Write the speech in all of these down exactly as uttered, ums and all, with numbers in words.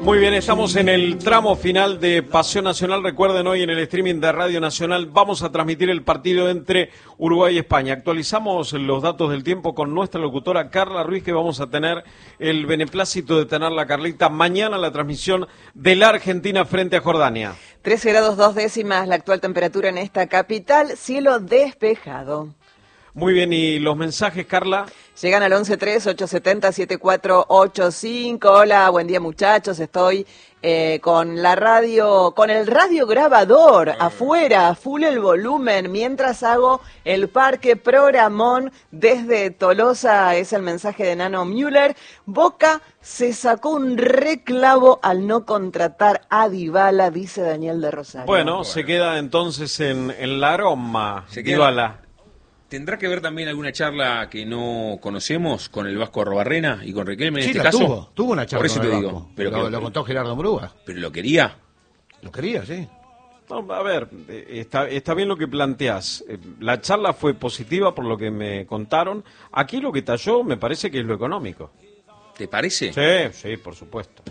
Muy bien, estamos en el tramo final de Pasión Nacional. Recuerden, hoy en el streaming de Radio Nacional vamos a transmitir el partido entre Uruguay y España. Actualizamos los datos del tiempo con nuestra locutora Carla Ruiz, que vamos a tener el beneplácito de tenerla, Carlita, mañana la transmisión de la Argentina frente a Jordania. trece grados dos décimas la actual temperatura en esta capital, cielo despejado. Muy bien, ¿y los mensajes, Carla? Llegan al once tres, ocho siete cero, siete cuatro ocho cinco. Hola, buen día muchachos, estoy eh, con la radio, con el radiograbador uh. afuera, full el volumen, mientras hago el parque programón desde Tolosa. Es el mensaje de Nano Müller. Boca se sacó un reclavo al no contratar a Dybala, dice Daniel de Rosario. Bueno, bueno. se queda entonces en, en la aroma, se queda... Dybala. ¿Tendrá que ver también alguna charla que no conocemos con el Vasco Arrobarrena y con Riquelme en sí, este la caso? tuvo, tuvo una charla. Por eso con te el digo. Vasco. Pero lo, que, lo contó Gerardo Murúa. ¿Pero lo quería? Lo quería, sí. No, a ver, está, está bien lo que planteás. La charla fue positiva por lo que me contaron. Aquí lo que talló me parece que es lo económico. ¿Te parece? Sí, sí, por supuesto.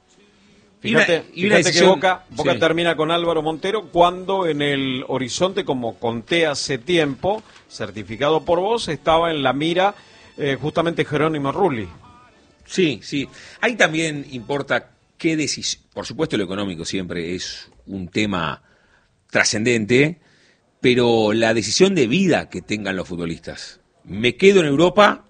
Fíjate, y una, y una fíjate decisión, que Boca, Boca sí. termina con Álvaro Montero cuando en el horizonte, como conté hace tiempo, certificado por vos, estaba en la mira eh, justamente Jerónimo Rulli. Sí, sí. Ahí también importa qué decisión. Por supuesto, lo económico siempre es un tema trascendente, pero la decisión de vida que tengan los futbolistas. ¿Me quedo en Europa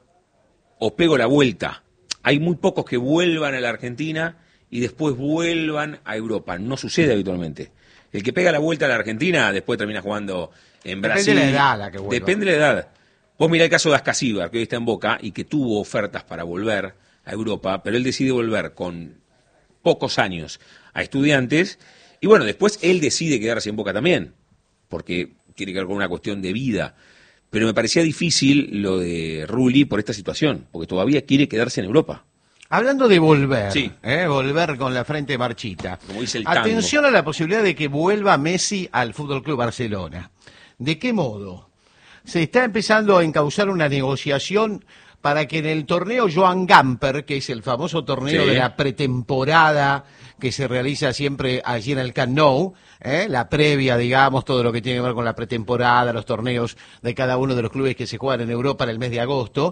o pego la vuelta? Hay muy pocos que vuelvan a la Argentina y después vuelvan a Europa. No sucede habitualmente. El que pega la vuelta a la Argentina después termina jugando en Brasil. Depende de la edad la que vuelva. Depende de la edad. Vos mirá el caso de Ascasíbar, que hoy está en Boca y que tuvo ofertas para volver a Europa, pero él decide volver con pocos años a Estudiantes y bueno, después él decide quedarse en Boca también, porque tiene que ver con una cuestión de vida. Pero me parecía difícil lo de Rulli por esta situación, porque todavía quiere quedarse en Europa. Hablando de volver, sí. ¿eh? volver con la frente marchita. Como dice el tango. Atención a la posibilidad de que vuelva Messi al F C Barcelona. ¿De qué modo? Se está empezando a encauzar una negociación para que en el torneo Joan Gamper, que es el famoso torneo sí. de la pretemporada que se realiza siempre allí en el Camp Nou, ¿eh? la previa, digamos, todo lo que tiene que ver con la pretemporada, los torneos de cada uno de los clubes que se juegan en Europa en el mes de agosto,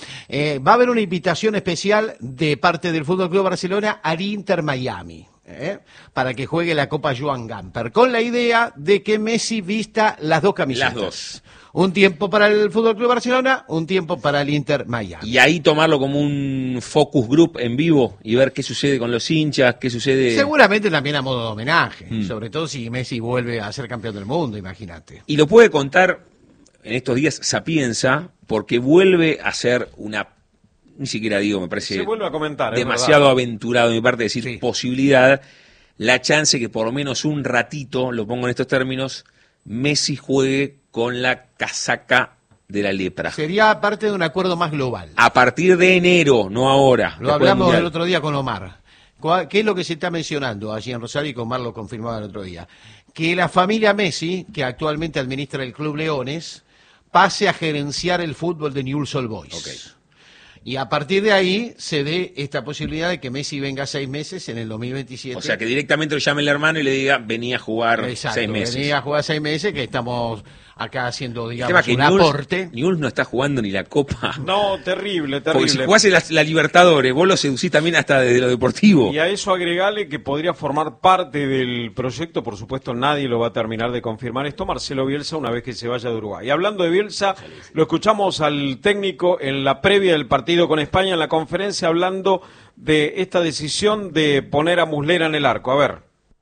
eh, va a haber una invitación especial de parte del F C Barcelona al Inter Miami. ¿Eh? Para que juegue la Copa Joan Gamper, con la idea de que Messi vista las dos camisetas. Las dos. Un tiempo para el F C Barcelona, un tiempo para el Inter Miami. Y ahí tomarlo como un focus group en vivo y ver qué sucede con los hinchas, qué sucede... Seguramente también a modo de homenaje, mm. sobre todo si Messi vuelve a ser campeón del mundo, imagínate. Y lo puede contar en estos días Sapienza, porque vuelve a ser una... Ni siquiera digo, me parece Se vuelve a comentar, demasiado aventurado de mi parte decir sí. posibilidad, la chance que por lo menos un ratito, lo pongo en estos términos, Messi juegue con la casaca de la lepra. Sería parte de un acuerdo más global. A partir de enero, no ahora. Lo hablamos el otro día con Omar. ¿Qué es lo que se está mencionando allí en Rosario? Y con Omar lo confirmaba el otro día. Que la familia Messi, que actualmente administra el Club Leones, pase a gerenciar el fútbol de Newell's Old Boys. Okay. Y a partir de ahí se dé esta posibilidad de que Messi venga seis meses en el dos mil veintisiete. O sea, que directamente lo llame el hermano y le diga, venía a jugar Exacto, seis meses. venía a jugar seis meses, que estamos acá haciendo, digamos, que un Newell's, aporte. Newell's no está jugando ni la Copa. No, terrible, terrible. Porque si jugase la, la Libertadores, vos lo seducís también hasta desde lo deportivo. Y a eso agregale que podría formar parte del proyecto, por supuesto nadie lo va a terminar de confirmar esto, Marcelo Bielsa, una vez que se vaya de Uruguay. Y hablando de Bielsa, lo escuchamos al técnico en la previa del partido con España, en la conferencia, hablando de esta decisión de poner a Muslera en el arco. A ver.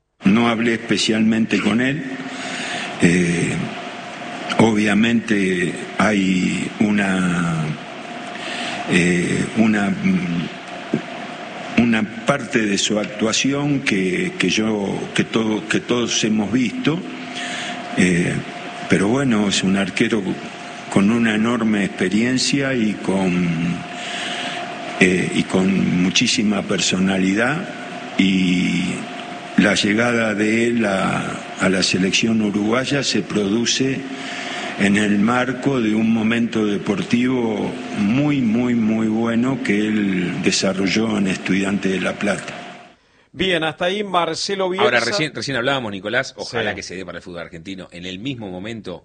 No hablé especialmente con él. Eh... Obviamente hay una eh, una una parte de su actuación que, que yo que todo que todos hemos visto, eh, pero bueno, es un arquero con una enorme experiencia y con eh, y con muchísima personalidad, y la llegada de él a, a la selección uruguaya se produce en el marco de un momento deportivo muy, muy, muy bueno que él desarrolló en Estudiantes de La Plata. Bien, hasta ahí Marcelo Bielsa. Ahora, recién, recién hablábamos, Nicolás, ojalá Sí. que se dé para el fútbol argentino. En el mismo momento,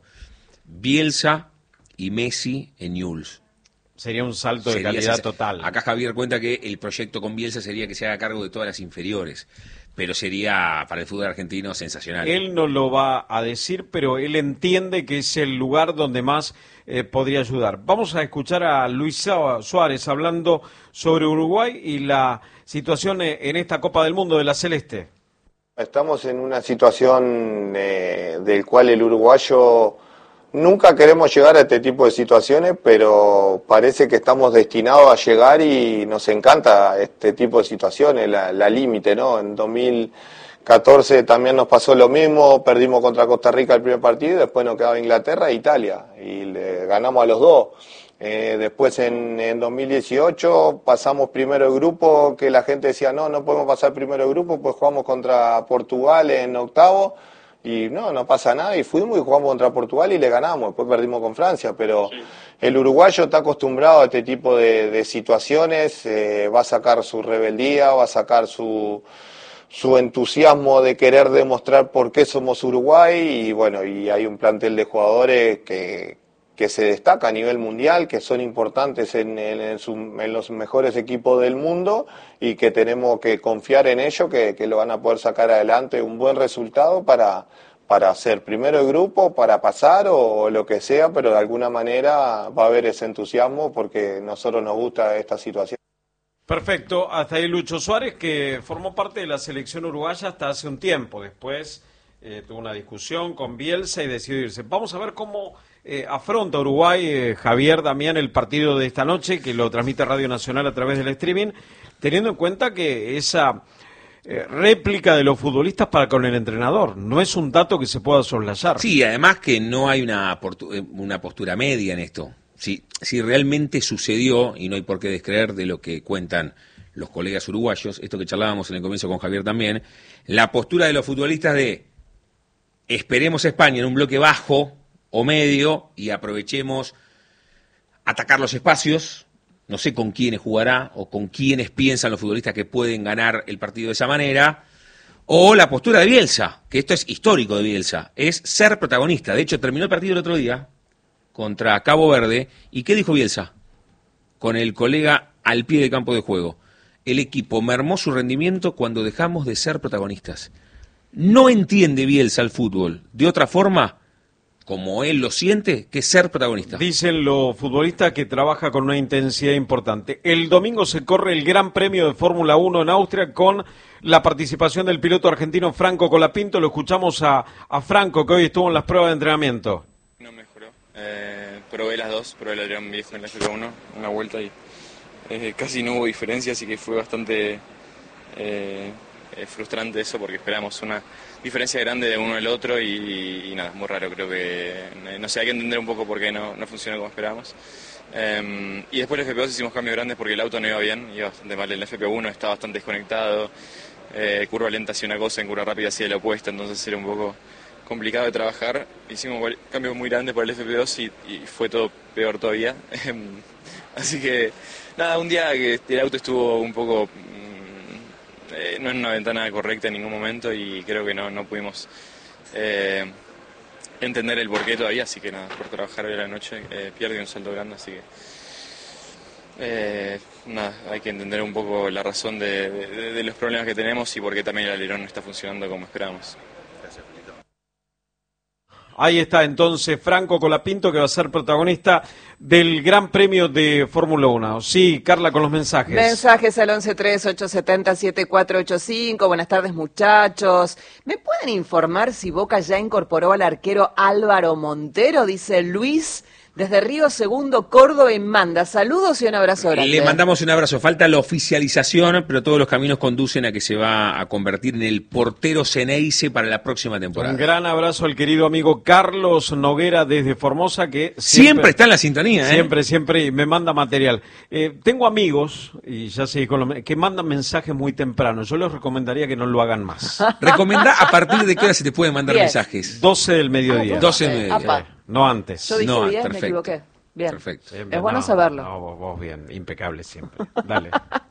Bielsa y Messi en Newell's. Sería un salto de Sería calidad sens- total. Acá Javier cuenta que el proyecto con Bielsa sería que se haga cargo de todas las inferiores, pero sería para el fútbol argentino sensacional. Él no lo va a decir, pero él entiende que es el lugar donde más eh, podría ayudar. Vamos a escuchar a Luis Suárez hablando sobre Uruguay y la situación eh, en esta Copa del Mundo de la Celeste. Estamos en una situación eh, del cual el uruguayo nunca queremos llegar a este tipo de situaciones, pero parece que estamos destinados a llegar y nos encanta este tipo de situaciones, la, la límite, ¿no? En dos mil catorce también nos pasó lo mismo, perdimos contra Costa Rica el primer partido, después nos quedaba Inglaterra e Italia y le ganamos a los dos. Eh, después en, en dos mil dieciocho pasamos primero de grupo, que la gente decía no, no podemos pasar primero de grupo, pues jugamos contra Portugal en octavo y no, no pasa nada y fuimos y jugamos contra Portugal y le ganamos, después perdimos con Francia, pero sí. El uruguayo está acostumbrado a este tipo de, de situaciones, eh, va a sacar su rebeldía, va a sacar su, su entusiasmo de querer demostrar por qué somos Uruguay y bueno, y hay un plantel de jugadores que que se destaca a nivel mundial, que son importantes en, en, en, su, en los mejores equipos del mundo y que tenemos que confiar en ellos, que, que lo van a poder sacar adelante un buen resultado para, para ser primero de grupo, para pasar o, o lo que sea, pero de alguna manera va a haber ese entusiasmo porque a nosotros nos gusta esta situación. Perfecto, hasta ahí Lucho Suárez, que formó parte de la selección uruguaya hasta hace un tiempo, después eh, tuvo una discusión con Bielsa y decidió irse. Vamos a ver cómo Eh, afronta Uruguay, eh, Javier Damián, el partido de esta noche, que lo transmite Radio Nacional a través del streaming, teniendo en cuenta que esa eh, réplica de los futbolistas para con el entrenador no es un dato que se pueda soslayar. Sí, además que no hay una, una postura media en esto. Si, si realmente sucedió, y no hay por qué descreer de lo que cuentan los colegas uruguayos, esto que charlábamos en el comienzo con Javier también, la postura de los futbolistas de esperemos a España en un bloque bajo o medio y aprovechemos atacar los espacios, no sé con quiénes jugará o con quiénes piensan los futbolistas que pueden ganar el partido de esa manera, o la postura de Bielsa, que esto es histórico de Bielsa, es ser protagonista. De hecho, terminó el partido el otro día contra Cabo Verde, ¿y qué dijo Bielsa? Con el colega al pie del campo de juego. El equipo mermó su rendimiento cuando dejamos de ser protagonistas. No entiende Bielsa el fútbol de otra forma, como él lo siente, que ser protagonista. Dicen los futbolistas que trabaja con una intensidad importante. El domingo se corre el Gran Premio de Fórmula uno en Austria con la participación del piloto argentino Franco Colapinto. Lo escuchamos a, a Franco, que hoy estuvo en las pruebas de entrenamiento. No mejoró. Eh, probé las dos, probé el Adrián Viejo en la F P uno, una vuelta y eh, casi no hubo diferencia, así que fue bastante eh, eh, frustrante eso porque esperamos una diferencia grande de uno al otro y, y nada, es muy raro, creo que, no sé, hay que entender un poco por qué no, no funciona como esperábamos. Um, y después en el F P dos hicimos cambios grandes porque el auto no iba bien, iba bastante mal, el F P uno estaba bastante desconectado, eh, curva lenta hacía una cosa, en curva rápida hacía la opuesta, entonces era un poco complicado de trabajar. Hicimos cambios muy grandes por el F P dos y, y fue todo peor todavía. Así que, nada, un día que el auto estuvo un poco... Eh, no en una ventana correcta en ningún momento y creo que no, no pudimos eh, entender el porqué todavía, así que nada, por trabajar hoy a la noche eh, pierde un salto grande, así que eh, nada, hay que entender un poco la razón de, de, de los problemas que tenemos y por qué también el alerón no está funcionando como esperábamos. Ahí está entonces Franco Colapinto, que va a ser protagonista del Gran Premio de Fórmula uno. Sí, Carla, con los mensajes. Mensajes al once tres ocho siete cero siete cuatro ocho cinco. Buenas tardes, muchachos. ¿Me pueden informar si Boca ya incorporó al arquero Álvaro Montero? Dice Luis, desde Río Segundo, Córdoba, y manda saludos y un abrazo grande. Le mandamos un abrazo. Falta la oficialización, pero todos los caminos conducen a que se va a convertir en el portero Ceneice para la próxima temporada. Un gran abrazo al querido amigo Carlos Noguera desde Formosa, que siempre, siempre está en la sintonía, ¿eh? Siempre, siempre me manda material. Eh, tengo amigos, y ya sé, con los, que mandan mensajes muy temprano. Yo les recomendaría que no lo hagan más. Recomendá a partir de qué hora se te pueden mandar Bien. mensajes. doce del mediodía. doce del mediodía. Apa. No antes. Yo dije No, diez, me perfecto. equivoqué. Bien. Perfecto. Es bueno saberlo. No, vos, vos bien, impecable siempre. Dale.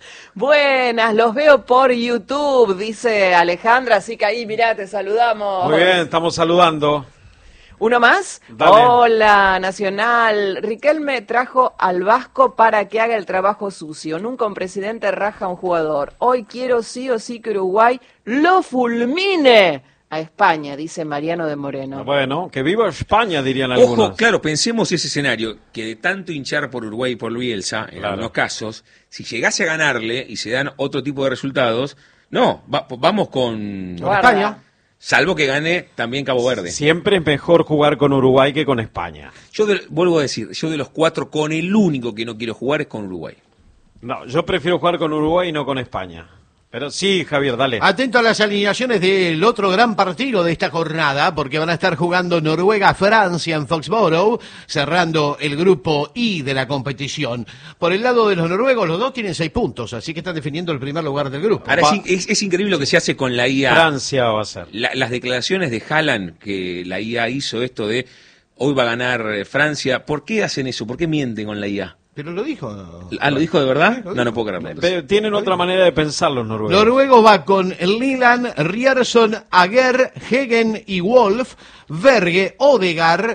Buenas, los veo por YouTube, dice Alejandra, así que ahí, mirá, te saludamos. Muy bien, estamos saludando. ¿Uno más? Dale. Hola, Nacional. Riquelme trajo al Vasco para que haga el trabajo sucio. Nunca un presidente raja a un jugador. Hoy quiero sí o sí que Uruguay lo fulmine a España, dice Mariano de Moreno. Bueno, que viva España, dirían algunos. Ojo, claro, pensemos ese escenario, que de tanto hinchar por Uruguay y por Bielsa, en Claro. algunos casos, si llegase a ganarle y se dan otro tipo de resultados, no, va- vamos con Guarda. España. salvo que gane también Cabo Verde. Siempre es mejor jugar con Uruguay que con España. Yo de- vuelvo a decir, yo de los cuatro, con el único que no quiero jugar es con Uruguay. No, yo prefiero jugar con Uruguay y no con España. Pero sí, Javier, dale. Atento a las alineaciones del otro gran partido de esta jornada, porque van a estar jugando Noruega-Francia en Foxborough, cerrando el grupo I de la competición. Por el lado de los noruegos, los dos tienen seis puntos, así que están defendiendo el primer lugar del grupo. Ahora Va- es, es- es increíble lo que se hace con la I A. Francia va a ser. La- las declaraciones de Haaland, que la I A hizo esto de hoy va a ganar eh, Francia. ¿Por qué hacen eso? ¿Por qué mienten con la I A? Pero lo dijo. Ah, ¿lo dijo de verdad? Sí, lo No, no dijo. puedo creerlo. Pero tienen otra manera de pensar los noruegos. Noruegos va con Liland, Rierson, Aguer, Hegen y Wolf, Berge, Odegar,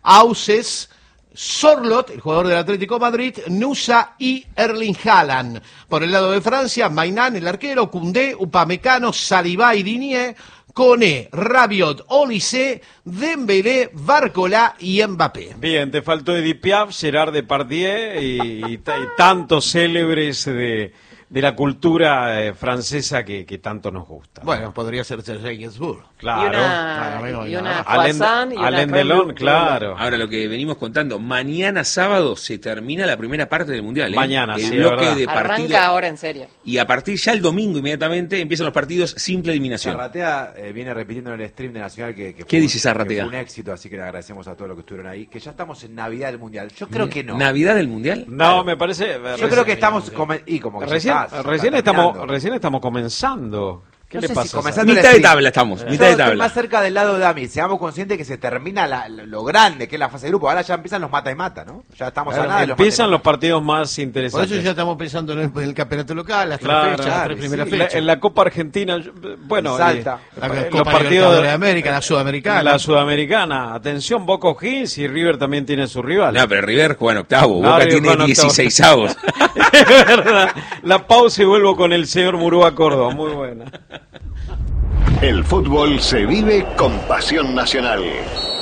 Auses, Sorlot, el jugador del Atlético Madrid, Nusa y Erling Haaland. Por el lado de Francia, Mainan, el arquero, Koundé, Upamecano, Saliba y Digne, Koné, Rabiot, Olise, Dembélé, Barcola y Mbappé. Bien, te faltó Edith Piaf, Gerard Depardieu y, y, ta- y tantos célebres de, de la cultura eh, francesa que, que tanto nos gusta. Bueno, podría ser Sergei Gainsbourg. claro. y una, claro, amigo, y nada una más. Alain, croissant y una Alain crème Delon, brûlée. claro. Ahora, lo que venimos contando, mañana sábado se termina la primera parte del Mundial. ¿eh? Mañana, el sí, es bloque verdad. de partidos. Arranca ahora en serio. Y a partir ya el domingo inmediatamente empiezan los partidos simple eliminación. Zarratea eh, viene repitiendo en el stream de Nacional que, que ¿Qué fue, dice Zarratea? que fue un éxito, así que le agradecemos a todos los que estuvieron ahí, que ya estamos en Navidad del Mundial. Yo creo que no. ¿Navidad del Mundial? No, me parece. Yo creo que estamos come- y como que ya Recién, está, ya está recién, estamos, terminando. recién estamos comenzando. ¿Qué No le sé si pasa? comenzando Mitad el de stream. tabla estamos, Yo mitad de estoy tabla. más cerca del lado de Dami, seamos conscientes que se termina la- lo grande, que es la fase de grupo. Ahora ya empiezan los mata y mata, ¿no? Ya estamos Claro, a nada de los empiezan mata y los mata. partidos más Por interesantes. eso ya estamos pensando en el, en el campeonato local, las tres Claro, fechas, las claro, tres primeras sí. La- fechas. en la Copa Argentina, yo- bueno, En Salta. eh, La los Copa partidos Libertadores de de América, la Sudamericana. la Sudamericana. Atención, Boca O'Higgins y River también tiene su rival. No, pero River juega en octavo, No, Boca River tiene juega en octavo. dieciséis avos. Es verdad. La pausa y vuelvo con el señor Murúa Córdoba. Muy buena. El fútbol se vive con pasión nacional.